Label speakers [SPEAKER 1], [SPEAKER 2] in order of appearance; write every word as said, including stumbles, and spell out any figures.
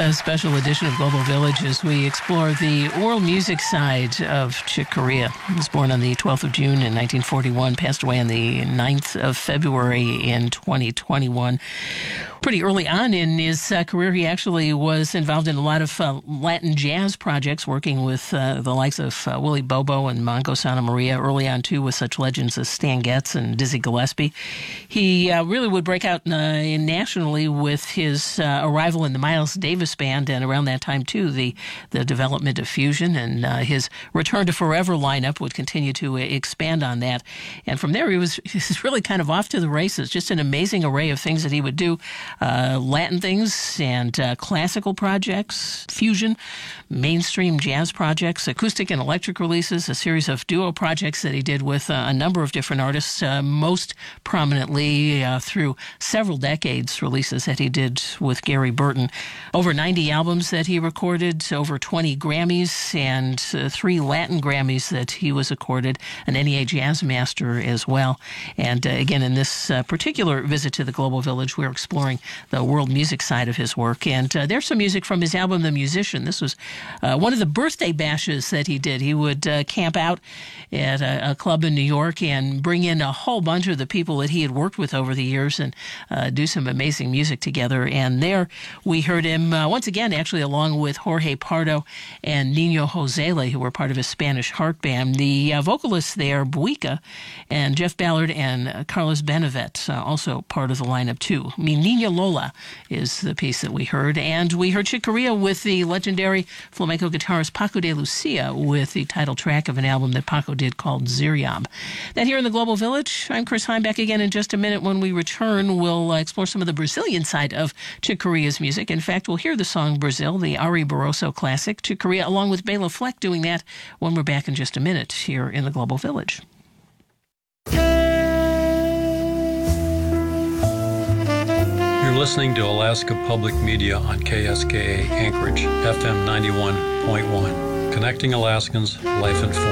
[SPEAKER 1] A special edition of Global Village as we explore the world music side of Chick Corea. He was born on the twelfth of June in nineteen forty-one, passed away on the ninth of February in twenty twenty-one. Pretty early on in his uh, career, he actually was involved in a lot of uh, Latin jazz projects, working with uh, the likes of uh, Willie Bobo and Mongo Santa Maria, early on, too, with such legends as Stan Getz and Dizzy Gillespie. He uh, really would break out uh, nationally with his uh, arrival in the Miles Davis Band, and around that time, too, the, the development of fusion, and uh, his Return to Forever lineup would continue to expand on that. And from there, he was, he was really kind of off to the races, just an amazing array of things that he would do. Uh, Latin things and uh, classical projects, fusion, mainstream jazz projects, acoustic and electric releases, a series of duo projects that he did with uh, a number of different artists, uh, most prominently uh, through several decades, releases that he did with Gary Burton. Over ninety albums that he recorded, over twenty Grammys, and uh, three Latin Grammys that he was accorded, an N E A Jazz Master as well. And uh, again, in this uh, particular visit to the Global Village, we're exploring the world music side of his work. And uh, there's some music from his album, The Musician. This was uh, one of the birthday bashes that he did. He would uh, camp out at a, a club in New York and bring in a whole bunch of the people that he had worked with over the years and uh, do some amazing music together. And there we heard him uh, once again, actually, along with Jorge Pardo and Nino Josele, who were part of his Spanish Heart Band. The uh, vocalists there, Buica, and Jeff Ballard and uh, Carlos Benavet, uh, also part of the lineup, too. I mean, Niña Lola is the piece that we heard. And we heard Chick Corea with the legendary flamenco guitarist Paco de Lucia with the title track of an album that Paco did called Ziryab. That here in the Global Village. I'm Chris Heim, back again in just a minute. When we return, we'll uh, explore some of the Brazilian side of Chick Corea's music. In fact, we'll hear the song Brazil, the Ari Barroso classic. Chick Corea, along with Bela Fleck, doing that when we're back in just a minute here in the Global Village.
[SPEAKER 2] You're listening to Alaska Public Media on K S K A Anchorage, F M ninety-one point one. Connecting Alaskans, life informed.